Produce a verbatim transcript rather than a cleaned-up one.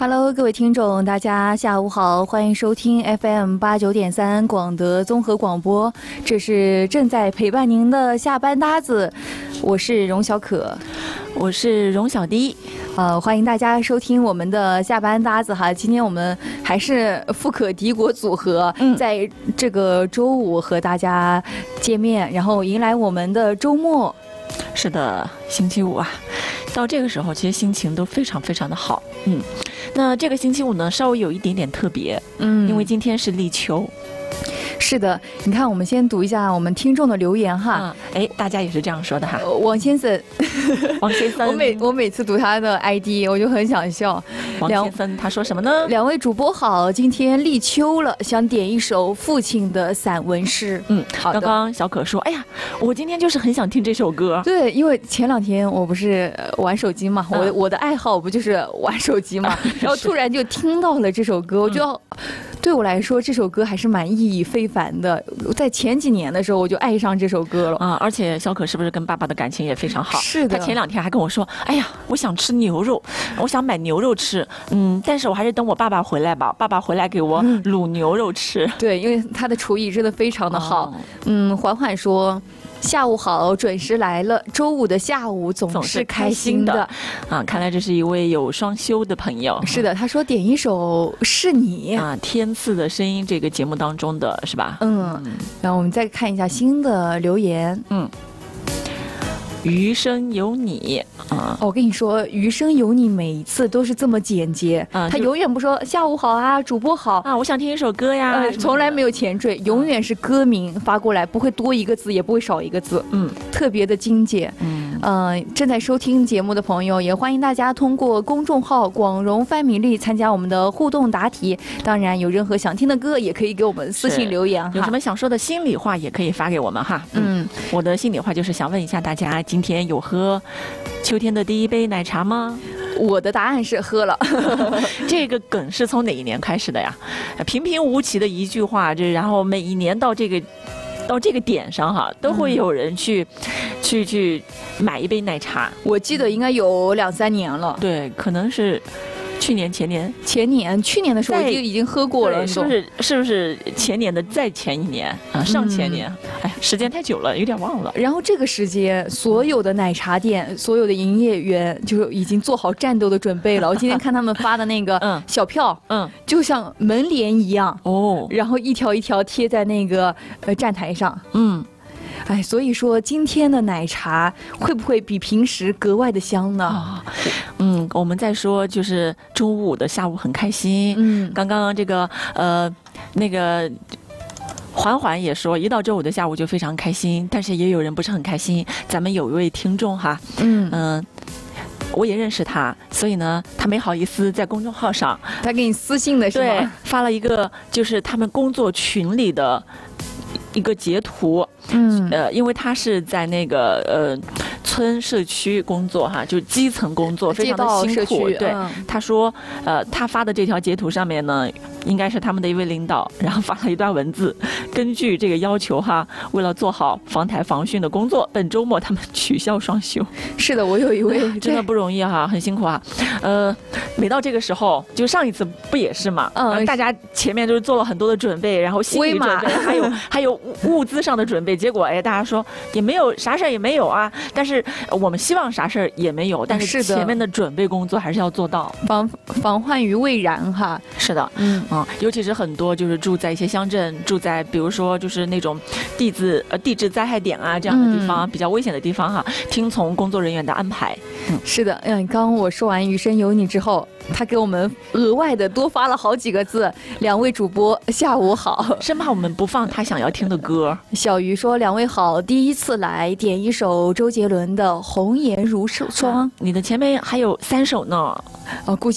Hello， 各位听众，大家下午好，欢迎收听 F M 八九点三广德综合广播，这是正在陪伴您的下班搭子，我是荣小可， 我是荣小迪。 呃，欢迎大家收听我们的下班搭子哈。今天我们还是富可敌国组合，嗯、在这个周五和大家见面，然后迎来我们的周末。 是的，星期五啊，到这个时候其实心情都非常非常的好。嗯，那这个星期五呢，稍微有一点点特别，嗯，因为今天是立秋。 是的，你看，我们先读一下我们听众的留言哈。 哎、嗯，大家也是这样说的哈。 王先生， 王先生， 我每我每次读他的 I D， 我就很想笑。 王先生他说什么呢？ 两位主播好，今天立秋了，想点一首父亲的散文诗。嗯，好的。 刚刚小可说，哎呀，我今天就是很想听这首歌。 对，因为前两天我不是玩手机嘛，我、嗯、我的爱好不就是玩手机嘛，然后突然就听到了这首歌，我觉得对我来说这首歌还是蛮意义非凡的。在前几年的时候我就爱上这首歌了啊！而且小可是不是跟爸爸的感情也非常好？ 是的， 他前两天还跟我说：“哎呀，我想吃牛肉，我想买牛肉吃，嗯，但是我还是等我爸爸回来吧，爸爸回来给我卤牛肉吃。嗯” 对，因为他的厨艺真的非常的好。哦、嗯，缓缓说。下午好，准时来了。周五的下午总是开心的， 总是开心的啊！看来这是一位有双休的朋友。 是的，他说点一首《是你》 啊，天赐的声音这个节目当中的是吧？ 嗯，然后我们再看一下新的留言。嗯。 余生有你啊！我跟你说，余生有你，每一次都是这么简洁。啊、他永远不说下午好啊，主播好啊，我想听一首歌呀， 呃、从来没有前缀，永远是歌名发过来，不会多一个字，也不会少一个字。嗯，特别的精简。嗯，呃，正在收听节目的朋友，也欢迎大家通过公众号“广荣范米粒”参加我们的互动答题。当然，有任何想听的歌，也可以给我们私信留言哈。 有什么想说的心里话，也可以发给我们哈。嗯，我的心里话就是想问一下大家。今天有喝秋天的第一杯奶茶吗？ 我的答案是喝了。 这个梗是从哪一年开始的呀？平平无奇的一句话，这然后每一年到这个到这个点上哈，都会有人去、嗯、去去买一杯奶茶。 我记得应该有两三年了。 对，可能是。去年前年前年去年的时候就已经喝过了， 是不是？是不是前年的再前一年啊？上前年，嗯、哎呀，时间太久了，有点忘了。 然后这个时间，所有的奶茶店、所有的营业员就已经做好战斗的准备了。我今天看他们发的那个小票，嗯，就像门帘一样哦，然后一条一条贴在那个呃站台上，嗯。哎，所以说今天的奶茶会不会比平时格外的香呢？哦、 嗯，我们再说就是周五的下午很开心。嗯，刚刚这个呃那个缓缓也说，一到周五的下午就非常开心，但是也有人不是很开心。咱们有一位听众哈，嗯嗯。呃我也认识他，所以呢，他没好意思在公众号上， 他给你私信的是吗？ 对，发了一个就是他们工作群里的一个截图，嗯，呃，因为他是在那个呃村社区工作哈，就是基层工作，非常的辛苦。对，嗯、他说，呃，他发的这条截图上面呢，应该是他们的一位领导，然后发了一段文字，根据这个要求哈，为了做好防台防汛的工作，本周末他们取消双休。 是的，我有一位真的不容易哈，很辛苦啊。呃，每到这个时候，就上一次不也是嘛？嗯，大家前面就是做了很多的准备，然后心理准备，还有还有物资上的准备，结果哎，大家说也没有啥事儿也没有啊。但是我们希望啥事儿也没有，但是前面的准备工作还是要做到， 防防患于未然哈。 是的，嗯啊、嗯，尤其是很多就是住在一些乡镇，住在比如说就是那种地质呃地质灾害点啊这样的地方，嗯、比较危险的地方哈，听从工作人员的安排。 嗯，是的，嗯，刚刚我说完余生有你之后，他给我们额外的多发了好几个字，两位主播下午好， 生怕我们不放他想要听的歌。 小鱼说两位好，第一次来点一首周杰伦的《红颜如霜》， 啊，你的前面还有三首呢。 哦，估计